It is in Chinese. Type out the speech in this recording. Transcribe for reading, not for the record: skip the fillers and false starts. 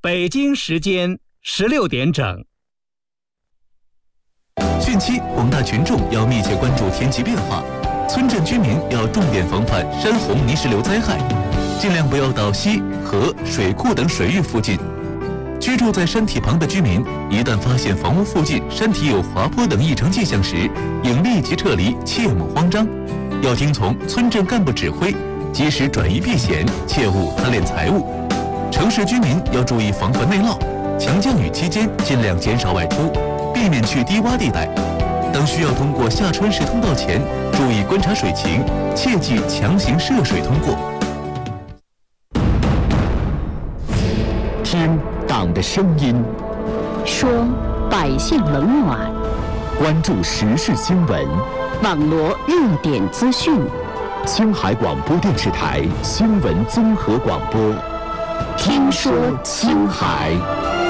北京时间16点整。 汛期，广大群众要密切关注天气变化，村镇居民要重点防范山洪泥石流灾害，尽量不要到溪、河、水库等水域附近。居住在山体旁的居民，一旦发现房屋附近山体有滑坡等异常迹象时，应立即撤离，切莫慌张。要听从村镇干部指挥，及时转移避险，切勿贪恋财物。城市居民要注意防范内涝，强降雨期间尽量减少外出，避免去低洼地带。当需要通过下穿石通道前，注意观察水情，切忌强行涉水通过。 听党的声音， 说百姓冷暖， 关注时事新闻， 网罗热点资讯。 青海广播电视台新闻综合广播， 听说青海。